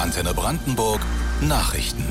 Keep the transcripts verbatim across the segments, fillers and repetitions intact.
Antenne Brandenburg Nachrichten.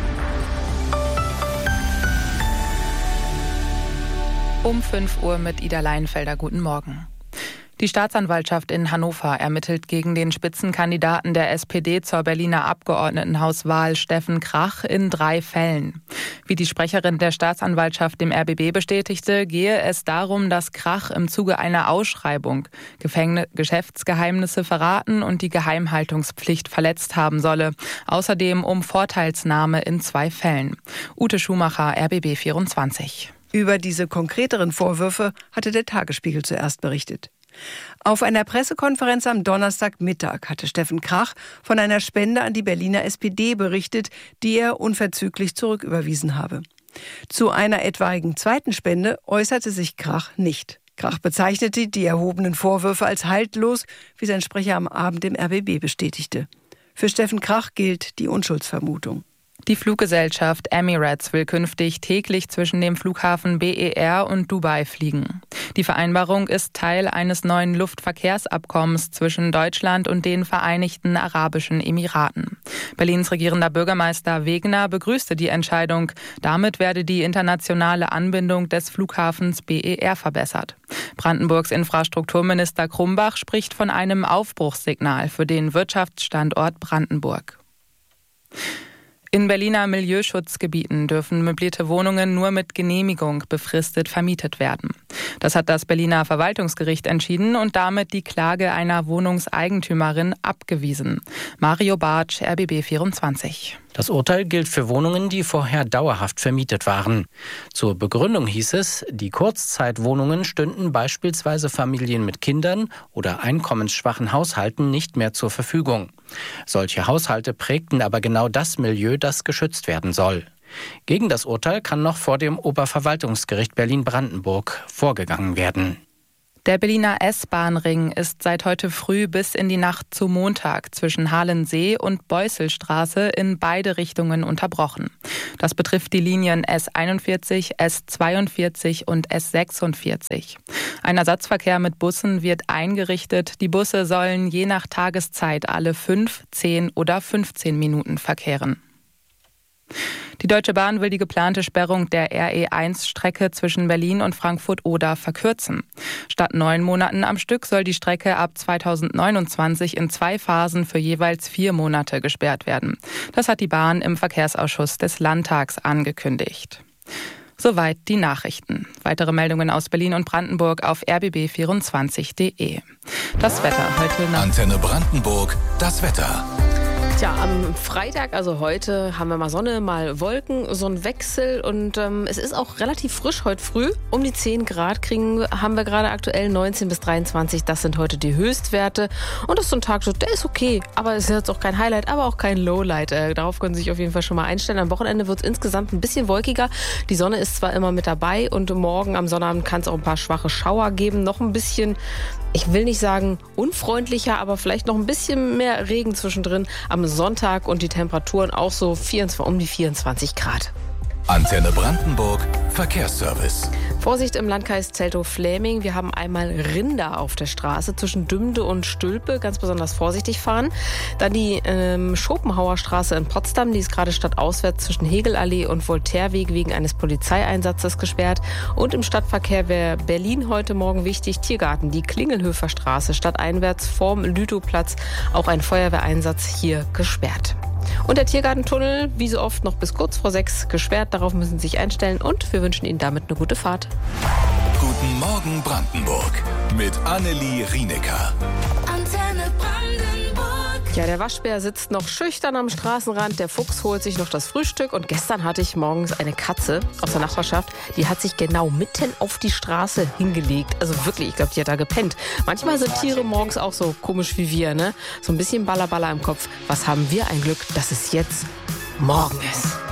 Um fünf Uhr mit Ida Leinfelder. Guten Morgen. Die Staatsanwaltschaft in Hannover ermittelt gegen den Spitzenkandidaten der S P D zur Berliner Abgeordnetenhauswahl Steffen Krach in drei Fällen. Wie die Sprecherin der Staatsanwaltschaft dem R B B bestätigte, gehe es darum, dass Krach im Zuge einer Ausschreibung Gefängn- Geschäftsgeheimnisse verraten und die Geheimhaltungspflicht verletzt haben solle. Außerdem um Vorteilsnahme in zwei Fällen. Ute Schumacher, R B B vierundzwanzig. Über diese konkreteren Vorwürfe hatte der Tagesspiegel zuerst berichtet. Auf einer Pressekonferenz am Donnerstagmittag hatte Steffen Krach von einer Spende an die Berliner S P D berichtet, die er unverzüglich zurücküberwiesen habe. Zu einer etwaigen zweiten Spende äußerte sich Krach nicht. Krach bezeichnete die erhobenen Vorwürfe als haltlos, wie sein Sprecher am Abend im R B B bestätigte. Für Steffen Krach gilt die Unschuldsvermutung. Die Fluggesellschaft Emirates will künftig täglich zwischen dem Flughafen B E R und Dubai fliegen. Die Vereinbarung ist Teil eines neuen Luftverkehrsabkommens zwischen Deutschland und den Vereinigten Arabischen Emiraten. Berlins regierender Bürgermeister Wegner begrüßte die Entscheidung. Damit werde die internationale Anbindung des Flughafens B E R verbessert. Brandenburgs Infrastrukturminister Krumbach spricht von einem Aufbruchssignal für den Wirtschaftsstandort Brandenburg. In Berliner Milieuschutzgebieten dürfen möblierte Wohnungen nur mit Genehmigung befristet vermietet werden. Das hat das Berliner Verwaltungsgericht entschieden und damit die Klage einer Wohnungseigentümerin abgewiesen. Mario Bartsch, R B B vierundzwanzig. Das Urteil gilt für Wohnungen, die vorher dauerhaft vermietet waren. Zur Begründung hieß es, die Kurzzeitwohnungen stünden beispielsweise Familien mit Kindern oder einkommensschwachen Haushalten nicht mehr zur Verfügung. Solche Haushalte prägten aber genau das Milieu, das geschützt werden soll. Gegen das Urteil kann noch vor dem Oberverwaltungsgericht Berlin-Brandenburg vorgegangen werden. Der Berliner S-Bahn-Ring ist seit heute früh bis in die Nacht zu Montag zwischen Halensee und Beusselstraße in beide Richtungen unterbrochen. Das betrifft die Linien S einundvierzig, S zweiundvierzig und S sechsundvierzig. Ein Ersatzverkehr mit Bussen wird eingerichtet. Die Busse sollen je nach Tageszeit alle fünf, zehn oder fünfzehn Minuten verkehren. Die Deutsche Bahn will die geplante Sperrung der R E eins Strecke zwischen Berlin und Frankfurt-Oder verkürzen. Statt neun Monaten am Stück soll die Strecke ab zweitausendneunundzwanzig in zwei Phasen für jeweils vier Monate gesperrt werden. Das hat die Bahn im Verkehrsausschuss des Landtags angekündigt. Soweit die Nachrichten. Weitere Meldungen aus Berlin und Brandenburg auf r b b vierundzwanzig punkt d e. Das Wetter heute nach Antenne Brandenburg, das Wetter. Tja, am Freitag, also heute, haben wir mal Sonne, mal Wolken, so ein Wechsel und ähm, es ist auch relativ frisch heute früh. Um die zehn Grad kriegen, haben wir gerade aktuell neunzehn bis dreiundzwanzig, das sind heute die Höchstwerte und das ist so ein Tag, so, der ist okay, aber es ist jetzt auch kein Highlight, aber auch kein Lowlight. Äh, darauf können Sie sich auf jeden Fall schon mal einstellen. Am Wochenende wird es insgesamt ein bisschen wolkiger. Die Sonne ist zwar immer mit dabei und morgen am Sonnabend kann es auch ein paar schwache Schauer geben, noch ein bisschen, ich will nicht sagen unfreundlicher, aber vielleicht noch ein bisschen mehr Regen zwischendrin am Sonntag und die Temperaturen auch so vierundzwanzig, um die vierundzwanzig Grad. Antenne Brandenburg, Verkehrsservice. Vorsicht im Landkreis Teltow-Fläming. Wir haben einmal Rinder auf der Straße zwischen Dümde und Stülpe. Ganz besonders vorsichtig fahren. Dann die ähm, Schopenhauer Straße in Potsdam. Die ist gerade stadtauswärts zwischen Hegelallee und Voltaireweg wegen eines Polizeieinsatzes gesperrt. Und im Stadtverkehr wäre Berlin heute Morgen wichtig. Tiergarten, die Klingelhöfer Straße stadteinwärts vorm Lütowplatz. Auch ein Feuerwehreinsatz hier gesperrt. Und der Tiergartentunnel, wie so oft, noch bis kurz vor sechs gesperrt. Darauf müssen Sie sich einstellen und wir wünschen Ihnen damit eine gute Fahrt. Guten Morgen Brandenburg mit Annelie Rienecker. Antenne Brandenburg. Ja, der Waschbär sitzt noch schüchtern am Straßenrand, der Fuchs holt sich noch das Frühstück und gestern hatte ich morgens eine Katze aus der Nachbarschaft, die hat sich genau mitten auf die Straße hingelegt. Also wirklich, ich glaube, die hat da gepennt. Manchmal sind Tiere morgens auch so komisch wie wir, ne? So ein bisschen Ballerballer im Kopf. Was haben wir ein Glück, dass es jetzt morgen ist.